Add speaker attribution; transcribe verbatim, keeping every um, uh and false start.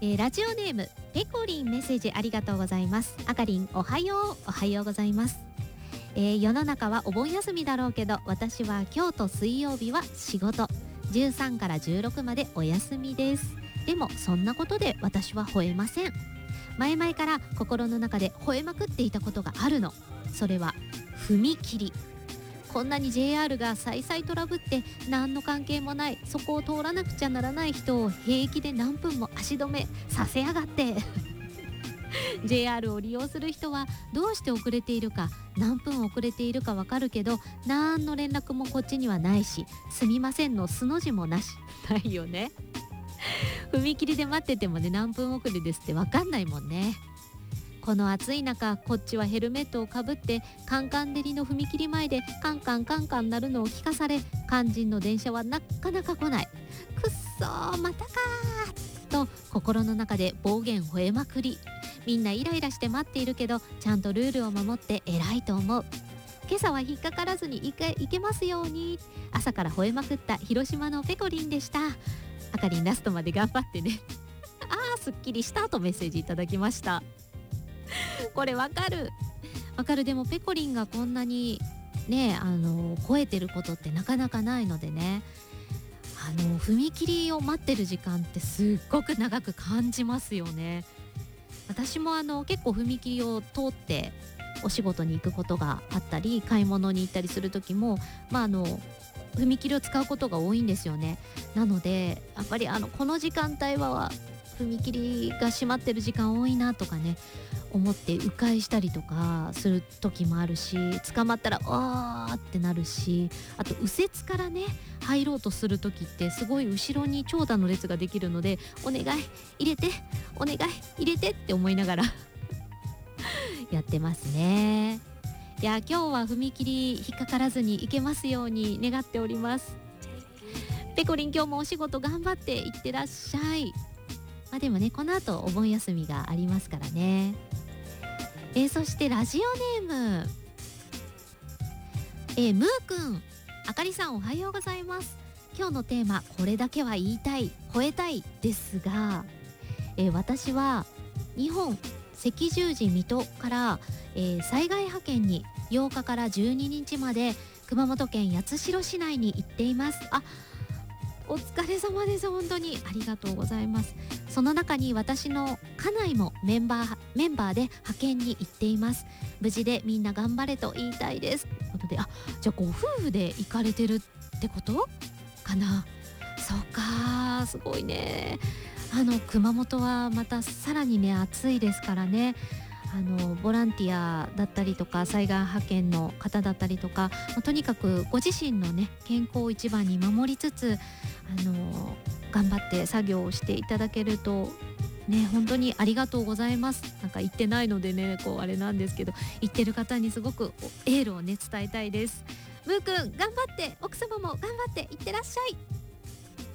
Speaker 1: えー、ラジオネームペコリン、メッセージありがとうございます。あかりんおはよう。おはようございます。えー、世の中はお盆休みだろうけど、私は今日と水曜日は仕事、じゅうさんからじゅうろくまでお休みです。でもそんなことで私は吠えません。前々から心の中で吠えまくっていたことがあるの。それは踏切。こんなに ジェイアール が再々トラブって何の関係もない、そこを通らなくちゃならない人を平気で何分も足止めさせやがってジェイアール を利用する人はどうして遅れているか、何分遅れているかわかるけど、何の連絡もこっちにはないし、すみませんの素の字もなしないよね。踏切で待っててもね、何分遅れですってわかんないもんね。この暑い中、こっちはヘルメットをかぶってカンカン照りの踏切前でカンカンカンカン鳴るのを聞かされ、肝心の電車はなかなか来ない。くっそーまたかーと心の中で暴言吠えまくり。みんなイライラして待っているけど、ちゃんとルールを守って偉いと思う。今朝は引っかからずに行け、行けますように。朝から吠えまくった広島のペコリンでした。あかりんラストまで頑張ってねあーすっきりしたとメッセージいただきました。これわかるわかる。でもペコリンがこんなにね、あの超えてることってなかなかないのでね、あの踏切を待ってる時間ってすっごく長く感じますよね。私もあの結構踏切を通ってお仕事に行くことがあったり、買い物に行ったりする時も、まああの踏切を使うことが多いんですよね。なのでやっぱりあのこの時間帯は踏切が閉まってる時間多いなとかね思って迂回したりとかする時もあるし、捕まったらあーってなるし、あと右折からね入ろうとする時ってすごい後ろに長蛇の列ができるので、お願い入れてお願い入れてって思いながらやってますね。いや今日は踏切引っかからずに行けますように願っております。ペコリン今日もお仕事頑張っていってらっしゃい。まあでもね、この後お盆休みがありますからね。えー、そしてラジオネーム、えー、ムーくん、あかりさんおはようございます。今日のテーマ、これだけは言いたい、吠えたいですが、えー、私は日本赤十字水戸から、えー、災害派遣にようかからじゅうににちまで熊本県八代市内に行っています。あ、お疲れ様です。本当にありがとうございます。その中に私の家内もメンバーメンバーで派遣に行っています。無事でみんな頑張れと言いたいです。ということで、あ、じゃあご夫婦で行かれてるってことかな。そうか、すごいね。あの熊本はまたさらにね暑いですからね。あのボランティアだったりとか災害派遣の方だったりとか、まあ、とにかくご自身のね健康を一番に守りつつ、あの頑張って作業をしていただけるとね、本当にありがとうございます。なんか行ってないのでね、こうあれなんですけど、行ってる方にすごくエールをね伝えたいです。ムーくん頑張って、奥様も頑張って行ってらっしゃい。